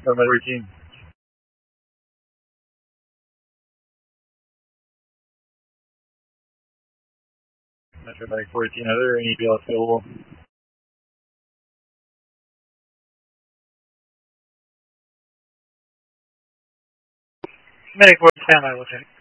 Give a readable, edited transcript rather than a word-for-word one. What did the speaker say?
Medic 14. Metro Medic 14, are there any BLS available? Medic 4, standby, we'll check.